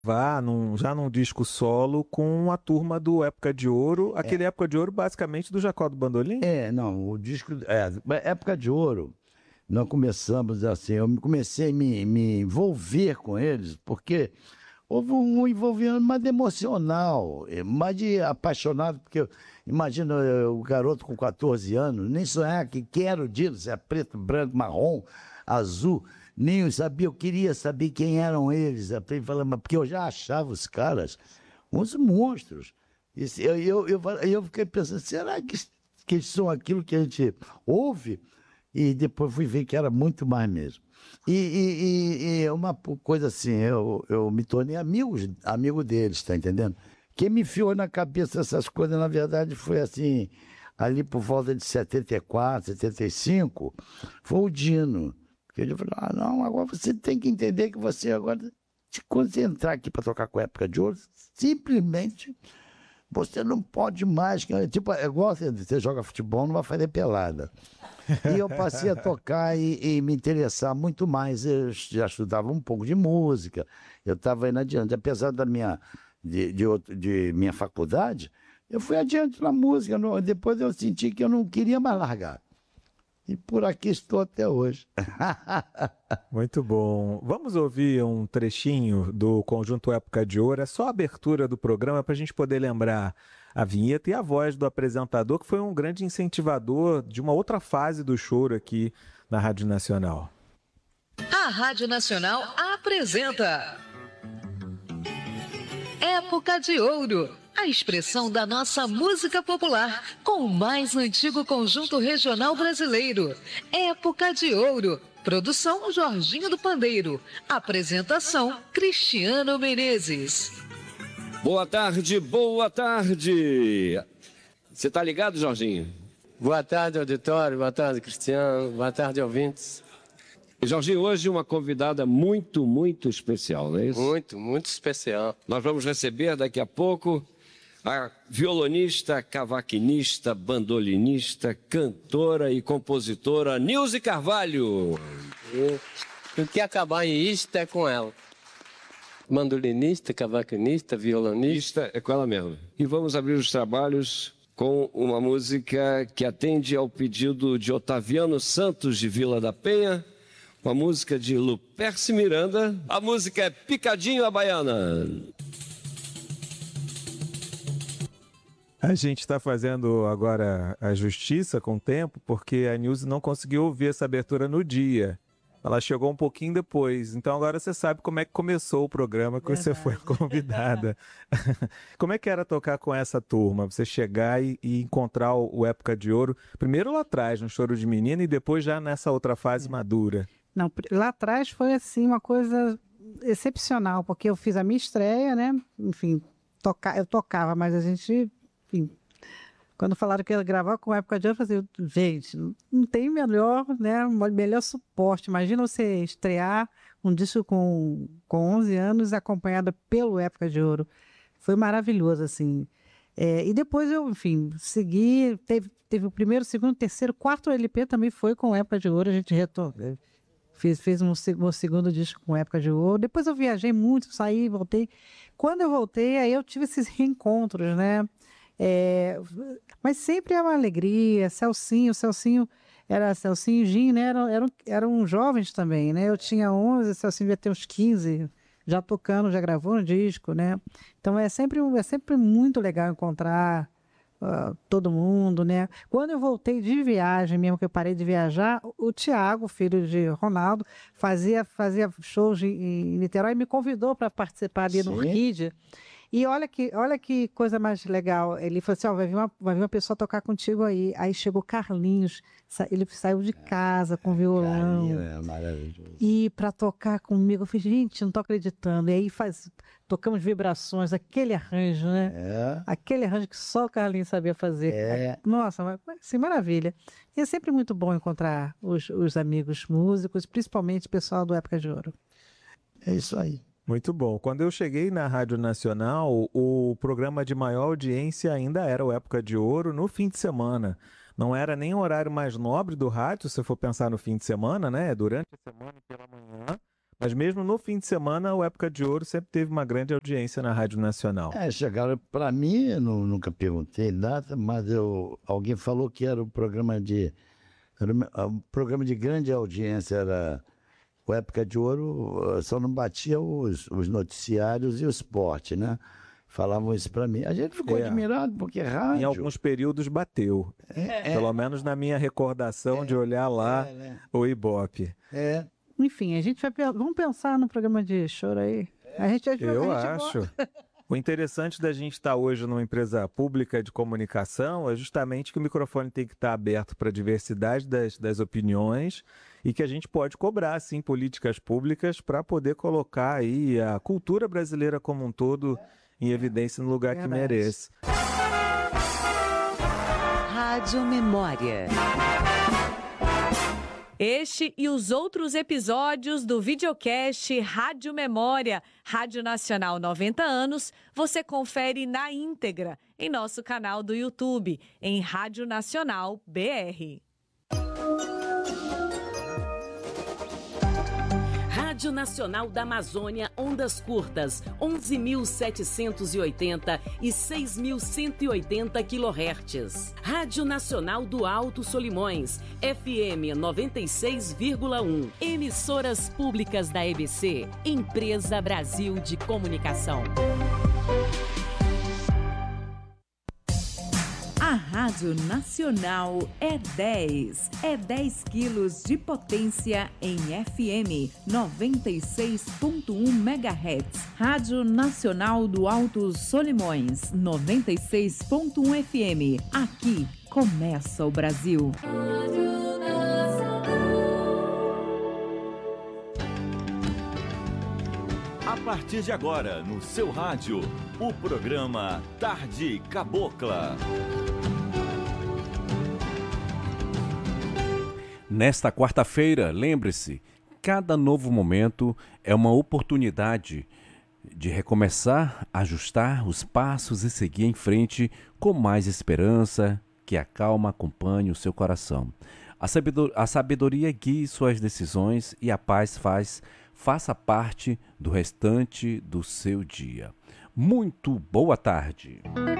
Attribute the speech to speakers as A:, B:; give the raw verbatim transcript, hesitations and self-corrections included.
A: Vá num, já num disco solo com a turma do Época de Ouro,
B: É,
A: aquele Época de Ouro basicamente do Jacó do Bandolim?
B: é, não, o disco, é, época de ouro, nós começamos assim, eu comecei a me, me envolver com eles, porque houve um envolvimento mais emocional, eh, mais de apaixonado, porque eu- imagina eh, o garoto com quatorze anos, nem sonhar que quero disso, se é preto, branco, marrom, azul, nem eu sabia, eu queria saber quem eram eles, eu falei, mas porque eu já achava os caras uns monstros. Isso, eu, eu, eu, eu fiquei pensando, será que, que eles são aquilo que a gente ouve? E depois fui ver que era muito mais mesmo. E, e, e- e uma coisa assim, eu, eu me tornei amigo, amigo deles, tá entendendo? Quem me enfiou na cabeça essas coisas, na verdade, foi assim, ali por volta de setenta e quatro, setenta e cinco, foi o Dino. Porque ele falou, ah, não, agora você tem que entender que você agora se concentrar aqui para tocar com a época de ouro, simplesmente você não pode mais. Tipo, é igual você, você joga futebol, não vai fazer pelada. E eu passei a tocar e, e me interessar muito mais. Eu já estudava um pouco de música, eu estava indo adiante. Apesar da minha, de, de, outro- de minha faculdade, eu fui adiante na música. Não- depois eu senti que eu não queria mais largar. E por aqui estou até hoje.
A: Muito bom. Vamos ouvir um trechinho do Conjunto Época de Ouro. É só a abertura do programa para a gente poder lembrar a vinheta e a voz do apresentador, que foi um grande incentivador de uma outra fase do choro aqui na Rádio Nacional.
C: A Rádio Nacional apresenta Época de Ouro, a expressão da nossa música popular, com o mais antigo conjunto regional brasileiro. Época de Ouro. Produção Jorginho do Pandeiro. Apresentação Cristiano Menezes.
D: Boa tarde, boa tarde. Você tá ligado, Jorginho?
E: Boa tarde, auditório. Boa tarde, Cristiano. Boa tarde, ouvintes.
D: Jorginho, hoje uma convidada muito, muito especial, não é isso?
E: Muito, muito especial.
D: Nós vamos receber daqui a pouco a violonista, cavaquinista, bandolinista, cantora e compositora Nilze Carvalho.
E: E o que acabar em isto é com ela. Mandolinista, cavaquinista, violonista.
D: Esta é com ela mesmo. E vamos abrir os trabalhos com uma música que atende ao pedido de Otaviano Santos de Vila da Penha, uma música de Luperce Miranda. A música é Picadinho a Baiana.
A: A gente está fazendo agora a justiça com o tempo, porque a Nilce não conseguiu ouvir essa abertura no dia. Ela chegou um pouquinho depois. Então agora você sabe como é que começou o programa, que Verdade. Você foi convidada. Como é que era tocar com essa turma? Você chegar e, e encontrar o, o Época de Ouro, primeiro lá atrás, no Choro de Menina, e depois já nessa outra fase é. madura.
F: Não, lá atrás foi assim uma coisa excepcional, porque eu fiz a minha estreia, né? Enfim, toca, eu tocava, mas a gente... Enfim, quando falaram que ia gravar com a Época de Ouro, eu falei, gente, não tem melhor, né, melhor suporte. Imagina você estrear um disco com, com onze anos acompanhada pelo Época de Ouro. Foi maravilhoso, assim. É, e depois eu, enfim, segui, teve, teve o primeiro, segundo, terceiro, quarto L P também foi com Época de Ouro, a gente retornou. Fiz, fiz um, um segundo disco com Época de Ouro. Depois eu viajei muito, saí, voltei. Quando eu voltei, aí eu tive esses reencontros, né? É, mas sempre é uma alegria. Celcinho, Celcinho era Celcinho e Gin, né? Eram, eram, eram jovens também, né? Eu tinha onze, Celcinho devia ter uns quinze, já tocando, já gravou um disco, né? Então é sempre, é sempre muito legal encontrar uh, todo mundo, né? Quando eu voltei de viagem, mesmo que eu parei de viajar, o Tiago, filho de Ronaldo, fazia, fazia shows em Niterói e me convidou para participar ali no Orquídea. E olha que, olha que coisa mais legal. Ele falou assim, ó, vai vir uma, vai vir uma pessoa tocar contigo aí. Aí chegou Carlinhos, sa- ele saiu de casa com violão.
B: Carlinhos é maravilhoso.
F: E para tocar comigo, eu falei, gente, não estou acreditando. E aí faz, tocamos vibrações, aquele arranjo, né?
B: É.
F: Aquele arranjo que só o Carlinhos sabia fazer.
B: É.
F: Nossa, mas, assim, maravilha. E é sempre muito bom encontrar os, os amigos músicos, principalmente o pessoal do Época de Ouro.
B: É isso aí.
A: Muito bom. Quando eu cheguei na Rádio Nacional, o programa de maior audiência ainda era o Época de Ouro no fim de semana. Não era nem o horário mais nobre do rádio, se for pensar no fim de semana, né? Durante a semana e pela manhã. Mas mesmo no fim de semana, o Época de Ouro sempre teve uma grande audiência na Rádio Nacional.
B: É, chegaram para mim, eu nu- nunca perguntei nada, mas eu, alguém falou que era o programa de era uma- um programa de grande audiência, era o Época de Ouro, eh, só não batia os, os noticiários e o esporte, né? Falavam isso para mim. A gente ficou
A: É.
B: admirado, porque rádio...
A: Em alguns períodos bateu. Pelo menos na minha recordação de olhar lá
B: É, né?
A: o Ibope.
B: É,
F: Enfim, a gente vai pe- vamos pensar no programa de choro aí. A gente, a gente- a
A: Eu
F: gente
A: acho.
F: volta.
A: O interessante da gente estar hoje numa empresa pública de comunicação é justamente que o microfone tem que estar aberto para a diversidade das, das opiniões e que a gente pode cobrar, sim, políticas públicas para poder colocar aí a cultura brasileira como um todo em evidência no lugar que
F: Verdade.
A: merece.
G: Rádio Memória.
H: Este e os outros episódios do videocast Rádio Memória, Rádio Nacional noventa anos, você confere na íntegra em nosso canal do YouTube, em Rádio Nacional B R.
G: Rádio Nacional da Amazônia, ondas curtas, onze mil setecentos e oitenta e seis mil cento e oitenta quilohertz. Rádio Nacional do Alto Solimões, F M noventa e seis vírgula um. Emissoras públicas da E B C, Empresa Brasil de Comunicação.
I: A Rádio Nacional é dez. É dez quilos de potência em F M noventa e seis ponto um megahertz. Rádio Nacional do Alto Solimões, noventa e seis ponto um F M. Aqui começa o Brasil.
J: A partir de agora, no seu rádio, o programa Tarde Cabocla.
K: Nesta quarta-feira, lembre-se, cada novo momento é uma oportunidade de recomeçar, ajustar os passos e seguir em frente com mais esperança, que a calma acompanhe o seu coração. A sabedor- a sabedoria guie suas decisões e a paz faz, faça parte do restante do seu dia. Muito boa tarde.